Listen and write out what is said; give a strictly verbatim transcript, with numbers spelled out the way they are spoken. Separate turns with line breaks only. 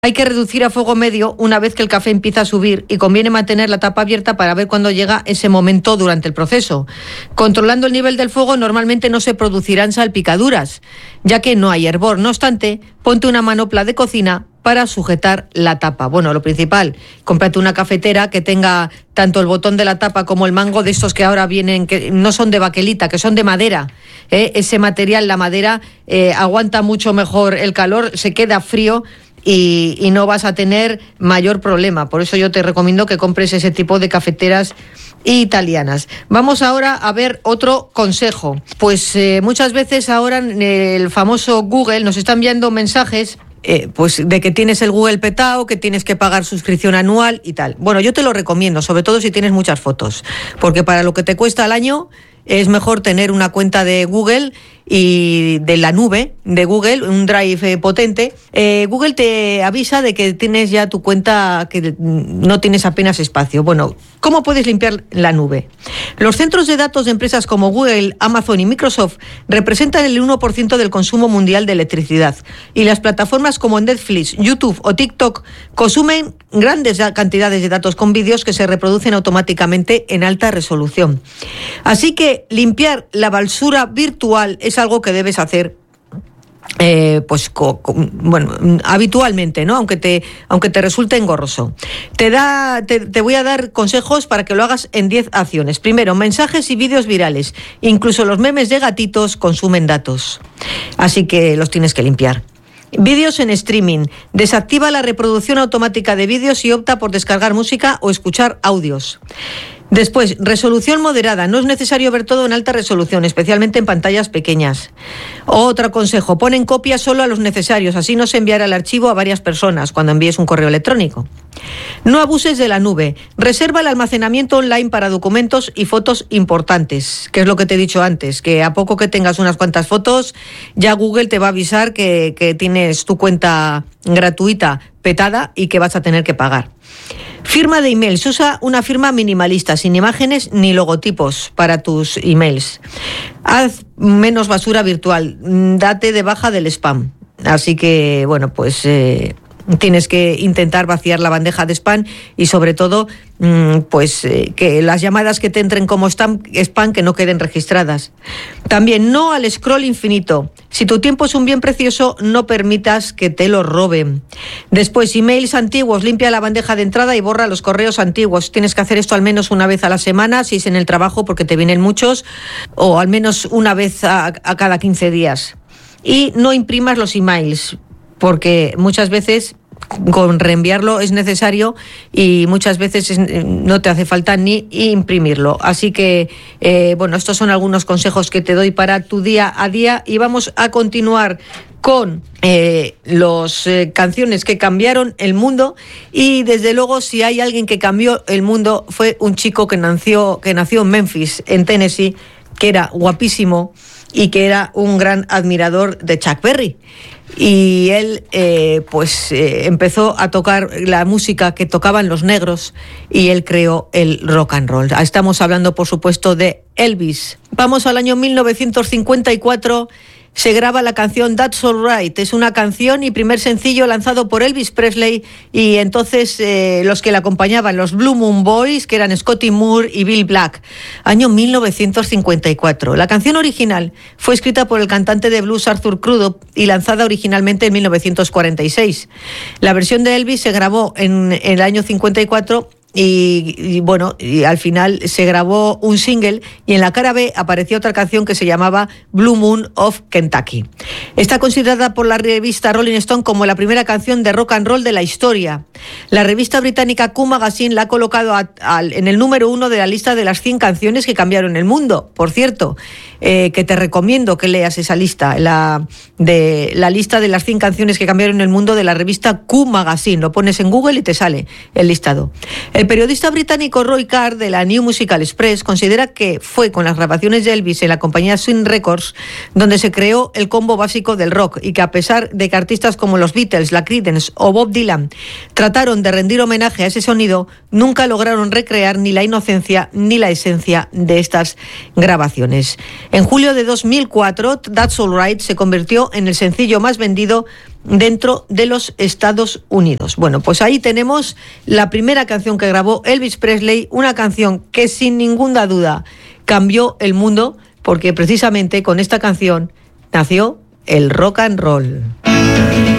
Hay que reducir a fuego medio una vez que el café empieza a subir y conviene mantener la tapa abierta para ver cuándo llega ese momento durante el proceso. Controlando el nivel del fuego normalmente no se producirán salpicaduras, ya que no hay hervor. No obstante, ponte una manopla de cocina para sujetar la tapa. Bueno, lo principal, cómprate una cafetera que tenga tanto el botón de la tapa como el mango de estos que ahora vienen, que no son de baquelita, que son de madera. ¿eh? Ese material, la madera, eh, aguanta mucho mejor el calor, se queda frío. Y, y no vas a tener mayor problema. Por eso yo te recomiendo que compres ese tipo de cafeteras italianas. Vamos ahora a ver otro consejo. Pues eh, muchas veces ahora el famoso Google nos está enviando mensajes eh, pues de que tienes el Google petado, que tienes que pagar suscripción anual y tal. Bueno, yo te lo recomiendo, sobre todo si tienes muchas fotos, porque para lo que te cuesta al año es mejor tener una cuenta de Google y de la nube de Google, un drive eh, potente. Eh, Google te avisa de que tienes ya tu cuenta, que no tienes apenas espacio. Bueno, ¿cómo puedes limpiar la nube? Los centros de datos de empresas como Google, Amazon y Microsoft representan el uno por ciento del consumo mundial de electricidad, y las plataformas como Netflix, YouTube o TikTok consumen grandes cantidades de datos con vídeos que se reproducen automáticamente en alta resolución. Así que limpiar la basura virtual es algo que debes hacer Eh, pues co, co, bueno, habitualmente, ¿no? Aunque te, aunque te resulte engorroso. Te da, te, te voy a dar consejos para que lo hagas en diez acciones. Primero, mensajes y vídeos virales. Incluso los memes de gatitos consumen datos. Así que los tienes que limpiar. Vídeos en streaming. Desactiva la reproducción automática de vídeos y opta por descargar música o escuchar audios. Después, resolución moderada. No es necesario ver todo en alta resolución, especialmente en pantallas pequeñas. Otro consejo, pon en copia solo a los necesarios, así no se enviará el archivo a varias personas cuando envíes un correo electrónico. No abuses de la nube. Reserva el almacenamiento online para documentos y fotos importantes, que es lo que te he dicho antes, que a poco que tengas unas cuantas fotos, ya Google te va a avisar que, que tienes tu cuenta gratuita petada y que vas a tener que pagar. Firma de emails. Usa una firma minimalista, sin imágenes ni logotipos para tus emails. Haz menos basura virtual. Date de baja del spam. Así que, bueno, pues eh, tienes que intentar vaciar la bandeja de spam y, sobre todo, pues eh, que las llamadas que te entren como spam, spam que no queden registradas. También no al scroll infinito. Si tu tiempo es un bien precioso, no permitas que te lo roben. Después, emails antiguos. Limpia la bandeja de entrada y borra los correos antiguos. Tienes que hacer esto al menos una vez a la semana, si es en el trabajo, porque te vienen muchos, o al menos una vez a, a cada quince días. Y no imprimas los emails, porque muchas veces con reenviarlo es necesario y muchas veces es, no te hace falta ni imprimirlo. Así que, eh, bueno, estos son algunos consejos que te doy para tu día a día, y vamos a continuar con eh, las eh, canciones que cambiaron el mundo. Y desde luego, si hay alguien que cambió el mundo, fue un chico que nació, que nació en Memphis, en Tennessee, que era guapísimo y que era un gran admirador de Chuck Berry. Y él eh, pues eh, empezó a tocar la música que tocaban los negros, y él creó el rock and roll. Estamos hablando, por supuesto, de Elvis. Vamos al año mil novecientos cincuenta y cuatro. Se graba la canción That's All Right. Es una canción y primer sencillo lanzado por Elvis Presley, y entonces eh, los que le acompañaban, los Blue Moon Boys, que eran Scotty Moore y Bill Black. Año mil novecientos cincuenta y cuatro. La canción original fue escrita por el cantante de blues Arthur Crudup y lanzada originalmente en mil novecientos cuarenta y seis. La versión de Elvis se grabó en, en el año cincuenta y cuatro. Y, y bueno, y al final se grabó un single, y en la cara B apareció otra canción que se llamaba Blue Moon of Kentucky. Está considerada por la revista Rolling Stone como la primera canción de rock and roll de la historia. La revista británica Q Magazine la ha colocado a, a, en el número uno de la lista de las cien canciones que cambiaron el mundo. Por cierto, eh, que te recomiendo que leas esa lista, la, de, la lista de las cien canciones que cambiaron el mundo de la revista Q Magazine. Lo pones en Google y te sale el listado. El periodista británico Roy Carr, de la New Musical Express, considera que fue con las grabaciones de Elvis en la compañía Swing Records donde se creó el combo básico del rock, y que a pesar de que artistas como los Beatles, la Creedence o Bob Dylan trataron de rendir homenaje a ese sonido, nunca lograron recrear ni la inocencia ni la esencia de estas grabaciones. En julio de dos mil cuatro, That's All Right se convirtió en el sencillo más vendido dentro de los Estados Unidos. Bueno, pues ahí tenemos la primera canción que grabó Elvis Presley, una canción que sin ninguna duda cambió el mundo, porque precisamente con esta canción nació el rock and roll.